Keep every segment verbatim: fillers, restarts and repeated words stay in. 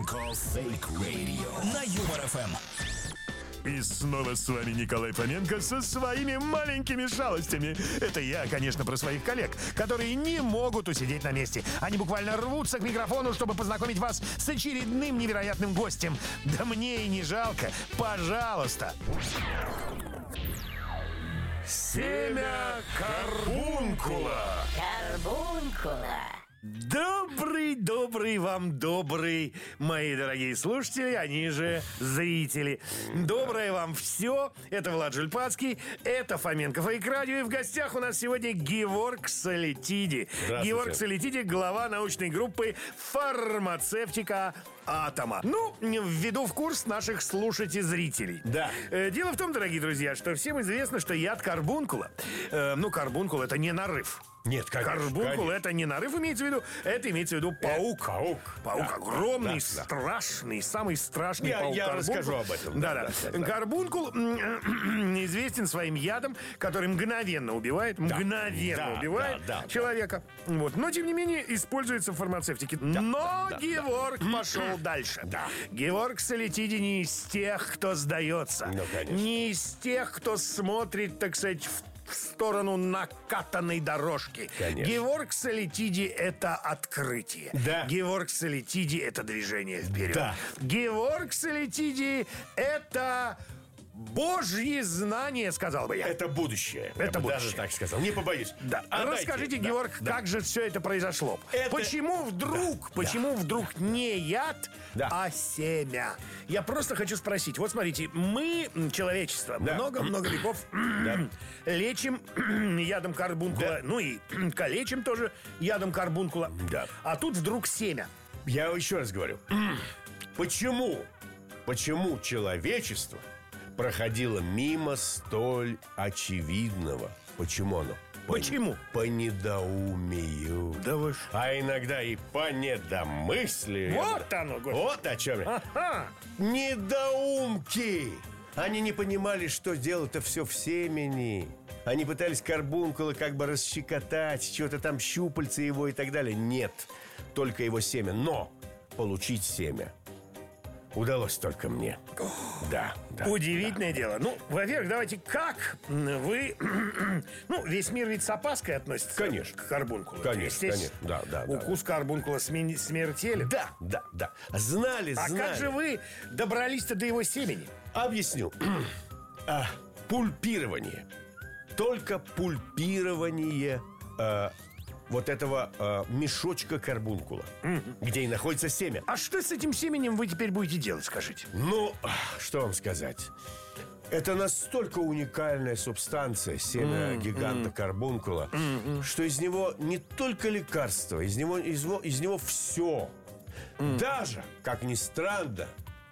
call fake radio на Юмор эф эм. И снова с вами Николай Фоменко со своими маленькими шалостями. Это я, конечно, про своих коллег, которые не могут усидеть на месте. Они буквально рвутся к микрофону, чтобы познакомить вас с очередным невероятным гостем. Да мне и не жалко. Пожалуйста. Семя карбункула. Карбункула. Добрый-добрый вам добрый, мои дорогие слушатели, они же зрители. Доброе вам все. Это Влад Жульпацкий, это Фоменко Фейк Радио. И в гостях у нас сегодня Геворг Солитиди. Геворг Солитиди, глава научной группы «Фармацевтика Атома». Ну, введу в курс наших слушателей-зрителей. Да. Дело в том, дорогие друзья, что всем известно, что яд карбункула, э, ну, карбункул — это не нарыв. Нет, конечно. Карбункул конечно. это не нарыв, имеется в виду, это имеется в виду паук. Это паук. Паук Да, огромный, да, да. страшный, самый страшный Я- паук. я карбункул. расскажу об этом. Да, да. Да, да, да. Карбункул м, известен своим ядом, который мгновенно убивает, мгновенно Да, убивает да, да, человека. Вот. Но, тем не менее, используется в фармацевтике. Но да, Геворг пошел дальше. Да. Геворг Солитиди не из тех, кто сдается. Ну, конечно. Не из тех, кто смотрит, так сказать, в в сторону накатанной дорожки. Конечно. Геворг Солитиди — это открытие. Да. Геворг Солитиди — это движение вперед. Да. Геворг Солитиди — это божьи знания, сказал бы я. Это будущее. Это Я бы будущее. даже так сказал. Не побоюсь. Да. Отдайте. Расскажите, Да, Геворг, да. как же все это произошло? Это- Почему вдруг, Да, почему вдруг не яд, Да. а семя? Я просто хочу спросить. Вот смотрите, мы, м, человечество, Да. много-много веков м, лечим ядом карбункула, Да. ну и калечим тоже ядом карбункула. Да. А тут вдруг семя. Я еще раз говорю. Почему? Почему человечество проходило мимо столь очевидного? Почему оно? По- Почему? По недоумию. Да вы ж- А иногда и по недомыслию. Вот оно, Господи. Вот о чем я. Ага. Недоумки! Они не понимали, что дело-то все в семени. Они пытались карбункула как бы расщекотать, что-то там щупальца его и так далее. Нет, только его семя. Но получить семя удалось только мне. Да, да. Удивительное дело. Ну, во-первых, давайте, как вы... Ну, весь мир ведь с опаской относится Конечно. к карбункулу. Конечно, Естественно. конечно. Да, да, да. Укус карбункула сме- смертелен. Да, да, да. Знали, А знали. как же вы добрались-то до его семени? Объясню. А, пульпирование. Только пульпирование а, вот этого а, мешочка карбункула, где и находится семя. А что с этим семенем вы теперь будете делать, скажите? Ну, что вам сказать? Это настолько уникальная субстанция, семя гиганта карбункула, что из него не только лекарство, из него, из него, из него все. Даже, как ни странно,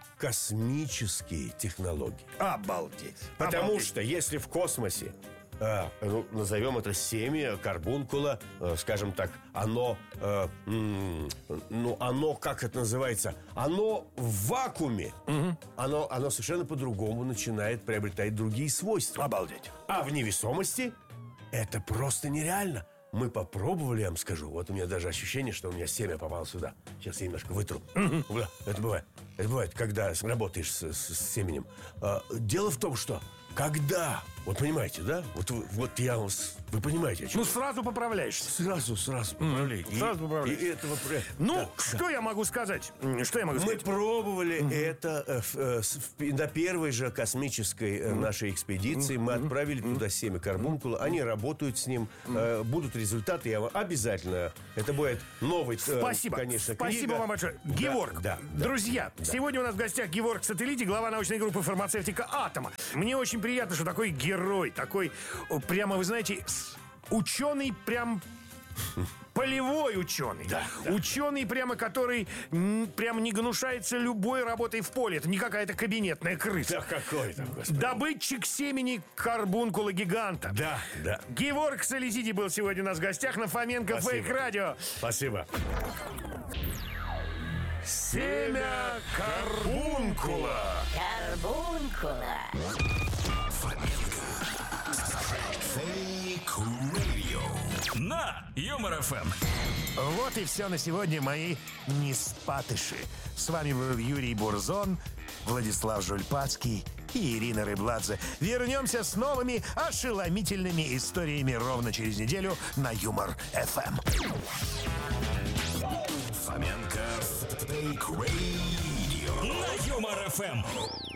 космические технологии. Обалдеть. Потому Обалдеть. что если в космосе, а, ну, назовем это семя карбункула, э, скажем так, оно, э, м, ну, оно, как это называется, оно в вакууме, оно, оно совершенно по-другому начинает приобретать другие свойства. Обалдеть. А в невесомости это просто нереально. Мы попробовали, я вам скажу. Вот у меня даже ощущение, что у меня семя попало сюда. Сейчас я немножко вытру. Да, это бывает. Это бывает, когда работаешь с, с- с семенем. А, дело в том, что когда... Вот понимаете, да? Вот, вы- вот я вас... Вы понимаете, о чем? Ну, сразу поправляешься. сразу, сразу поправляй. И- сразу поправляй. И, этого... пре- Ну, Да, что я могу сказать? М, Что я могу мы сказать? пробовали это э, в- э, с- в- на первой же космической э, нашей экспедиции. Мы отправили туда семя карбункула. Они работают с ним. Э, будут результаты. Я вам обязательно... Это будет новый, э, Спасибо. конечно, Спасибо книга. вам большое. Да, Геворг, да, да. друзья, сегодня у нас в гостях Геворг Солитиди, глава научной группы «Фармацевтика Атома». Мне очень приятно, что такой герой, такой, о, прямо, вы знаете, с- ученый прям... Полевой ученый. Да, да. Ученый, прямо который м, прям не гнушается любой работой в поле. Это не какая-то кабинетная крыса. Да какой там, господи. Добытчик семени карбункула гиганта. Да, да. Геворг Солитиди был сегодня у нас в гостях на Фоменко Спасибо. Фейк Радио. Спасибо. Семя карбункула. Карбункула. Фоменко Фейк Radio на Юмор эф эм. Вот и все на сегодня, мои неспатыши. С вами был Юрий Бурзон, Владислав Жульпацкий и Ирина Рыбладзе. Вернемся с новыми ошеломительными историями ровно через неделю на Юмор эф эм. Фоменко Фейк Радио на Юмор эф эм.